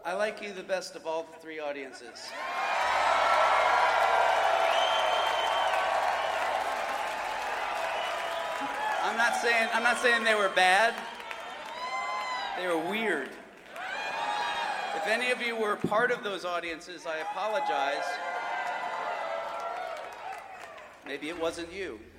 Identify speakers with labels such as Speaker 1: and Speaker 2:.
Speaker 1: I like you the best of all the three audiences. I'm not saying they were bad. They were weird. If any of you were part of those audiences, I apologize. Maybe it wasn't you.